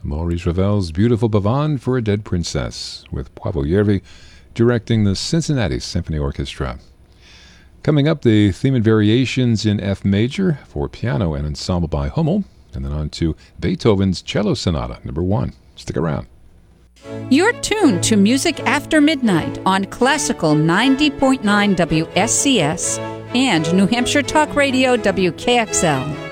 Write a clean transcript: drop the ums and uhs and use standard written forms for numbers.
Maurice Ravel's Beautiful Pavane for a Dead Princess, with Paavo Järvi directing the Cincinnati Symphony Orchestra. Coming up, the theme and variations in F major for piano and ensemble by Hummel, and then on to Beethoven's Cello Sonata, number 1. Stick around. You're tuned to Music After Midnight on Classical 90.9 WSCS and New Hampshire Talk Radio WKXL.